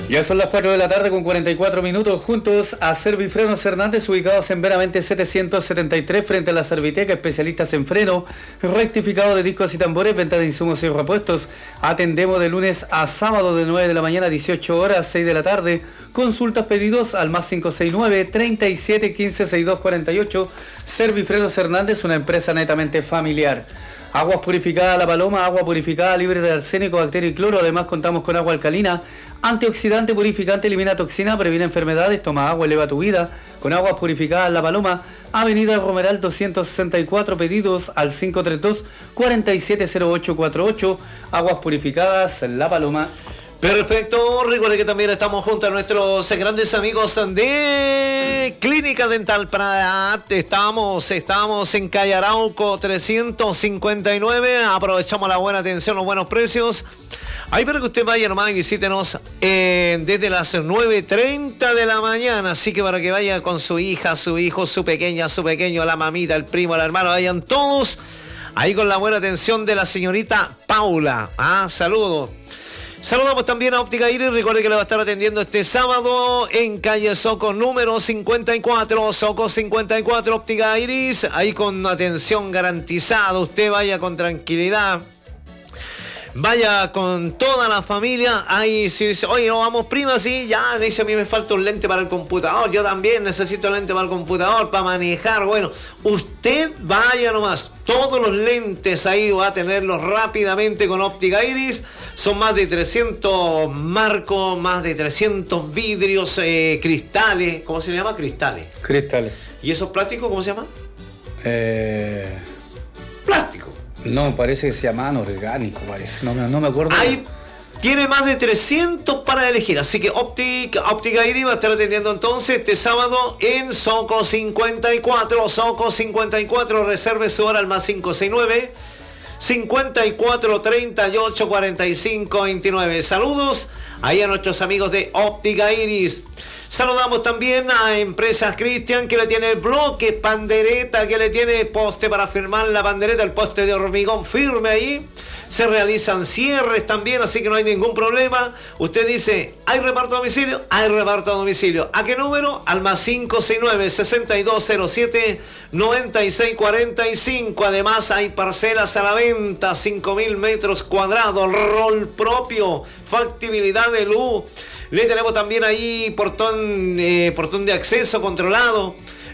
Ya son las 4 de la tarde con 44 minutos, juntos a Servifrenos Hernández, ubicados en Veramente 773 frente a la Serviteca, especialistas en freno, rectificado de discos y tambores, venta de insumos y repuestos. Atendemos de lunes a sábado de 9 de la mañana a 18 horas, 6 de la tarde. Consultas, pedidos al más 569 37 15 62 48. Servifrenos Hernández, una empresa netamente familiar. Aguas purificadas La Paloma, agua purificada libre de arsénico, bacteria y cloro. Además contamos con agua alcalina, antioxidante, purificante, elimina toxina, previene enfermedades, toma agua, eleva tu vida. Con aguas purificadas La Paloma, Avenida Romeral 264, pedidos al 532 470848. Aguas purificadas La Paloma. Perfecto, recuerde que también estamos junto a nuestros grandes amigos de Clínica Dental Prat. Estamos en Calle Arauco 359, aprovechamos la buena atención, los buenos precios. Ahí para que usted vaya nomás y visítenos desde las 9:30 de la mañana, así que para que vaya con su hija, su hijo, su pequeña, su pequeño, la mamita, el primo, el hermano, vayan todos ahí con la buena atención de la señorita Paula. Saludos. Saludamos también a Óptica Iris. Recuerde que le va a estar atendiendo este sábado en calle Soco número 54. Soco 54, Óptica Iris. Ahí con atención garantizada. Usted vaya con tranquilidad. Vaya con toda la familia. Ahí si dice, oye, no vamos prima, sí, ya, dice, a mí me falta un lente para el computador. Yo también necesito lente para el computador, para manejar. Bueno, usted vaya nomás. Todos los lentes ahí va a tenerlos rápidamente con Óptica Iris. Son más de 300 marcos, más de 300 vidrios, cristales. ¿Cómo se llama? Cristales. ¿Y esos plásticos, cómo se llama? Plástico. No, parece que se llama anorgánico, parece. No me acuerdo. Ahí tiene más de 300 para elegir. Así que Óptica Iris va a estar atendiendo entonces este sábado en Soco 54. Soco 54, reserve su hora al más 569 54 38 45 29. Saludos ahí a nuestros amigos de Óptica Iris. Saludamos también a Empresas Cristian, que le tiene bloque, pandereta, que le tiene poste para firmar la pandereta, el poste de hormigón firme ahí. Se realizan cierres también, así que no hay ningún problema. Usted dice, ¿hay reparto a domicilio? Hay reparto a domicilio. ¿A qué número? Al más 569-6207-9645. Además hay parcelas a la venta, 5.000 metros cuadrados, rol propio, factibilidad de luz. Le tenemos también ahí portón de acceso controlado.